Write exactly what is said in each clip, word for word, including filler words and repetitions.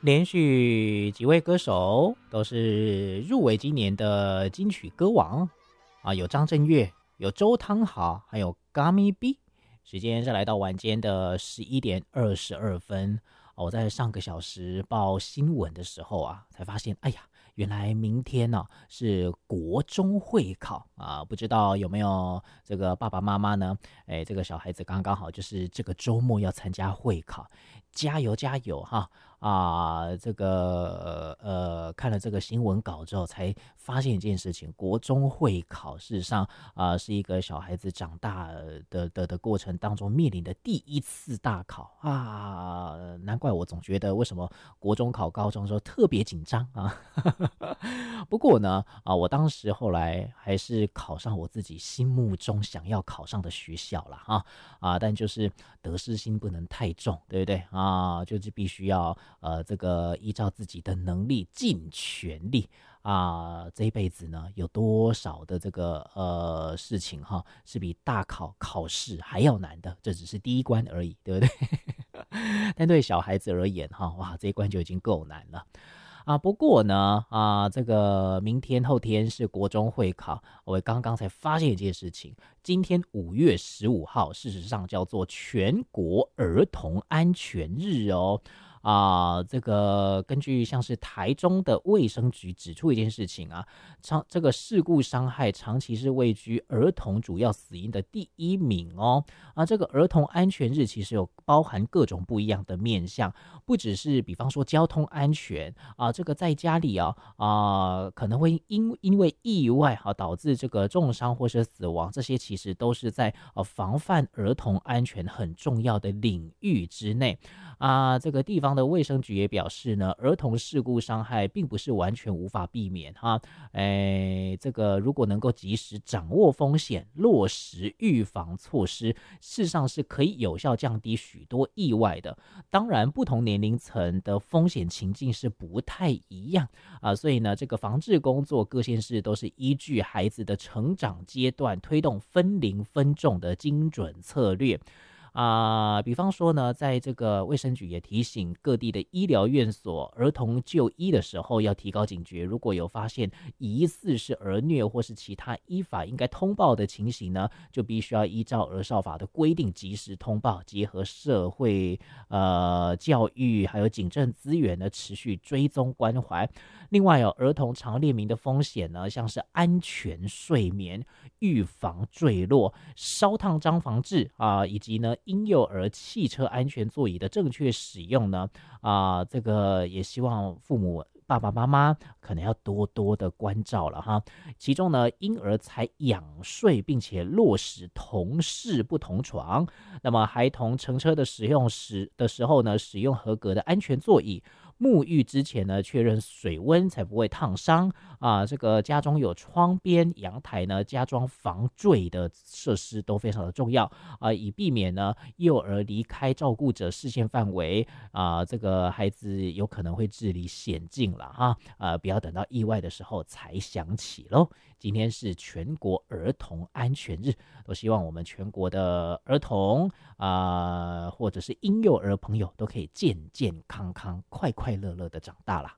连续几位歌手都是入围今年的金曲歌王啊，有张震岳，有周汤豪，还有 Gummy B。时间是来到晚间的十一点二十二分。我在上个小时报新闻的时候啊，才发现，哎呀，原来明天呢、啊、是国中会考啊，不知道有没有这个爸爸妈妈呢？哎，这个小孩子刚刚好就是这个周末要参加会考，加油加油哈！啊，这个呃，看了这个新闻稿之后，才发现一件事情：国中会考事实上啊、呃，是一个小孩子长大的的的过程当中面临的第一次大考啊。难怪我总觉得为什么国中考高中的时候特别紧张啊。不过呢，啊，我当时后来还是考上我自己心目中想要考上的学校了哈啊，但就是得失心不能太重，对不对啊？就是必须要。呃，这个依照自己的能力尽全力啊，这一辈子呢，有多少的这个呃事情哈，是比大考考试还要难的？这只是第一关而已，对不对？但对小孩子而言哈，哇，这一关就已经够难了。啊，不过呢，啊，这个明天后天是国中会考，我刚刚才发现一件事情，今天五月十五号，事实上叫做全国儿童安全日哦。啊，这个根据像是台中的卫生局指出一件事情啊，长这个事故伤害长期是位居儿童主要死因的第一名哦。啊，这个儿童安全日其实有包含各种不一样的面向，不只是比方说交通安全啊，这个在家里啊啊可能会因因为意外啊导致这个重伤或是死亡，这些其实都是在呃防范儿童安全很重要的领域之内。啊，这个地方的卫生局也表示呢，儿童事故伤害并不是完全无法避免哈，哎，这个如果能够及时掌握风险，落实预防措施，事实上是可以有效降低许多意外的。当然，不同年龄层的风险情境是不太一样啊，所以呢，这个防治工作各县市都是依据孩子的成长阶段，推动分龄分众的精准策略。啊、呃，比方说呢，在这个卫生局也提醒各地的医疗院所，儿童就医的时候要提高警觉，如果有发现疑似是儿虐或是其他依法应该通报的情形呢，就必须要依照儿少法的规定及时通报，结合社会呃教育还有警政资源呢，持续追踪关怀。另外有、哦、儿童常列明的风险呢，像是安全睡眠、预防坠落、烧烫伤防治啊，以及呢婴幼儿汽车安全座椅的正确使用呢，啊，这个也希望父母爸爸妈妈可能要多多的关照了哈。其中呢，婴儿才仰睡并且落实同室不同床，那么孩童乘车的使用时的时候呢，使用合格的安全座椅。沐浴之前呢，确认水温才不会烫伤啊。这个家中有窗边、阳台呢，加装防坠的设施都非常的重要啊，以避免呢幼儿离开照顾者视线范围啊，这个孩子有可能会置离险境了哈啊，不要等到意外的时候才想起喽。今天是全国儿童安全日，都希望我们全国的儿童啊、呃，或者是婴幼儿朋友都可以健健康康、快快乐乐的长大啦。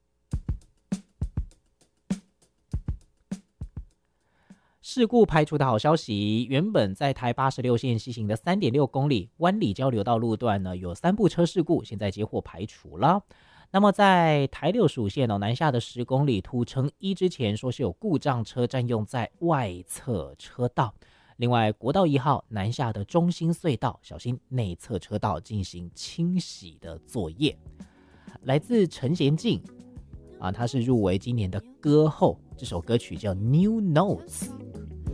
事故排除的好消息，原本在台八十六线西行的 三点六公里湾里交流道路段呢，有三部车事故，现在接获排除了。那么在台六十五线、哦、南下的十公里土城一之前说是有故障车占用在外侧车道。另外国道一号南下的中心隧道，小心内侧车道进行清洗的作业。来自陈贤进啊，他是入围今年的歌后，这首歌曲叫 New Notes。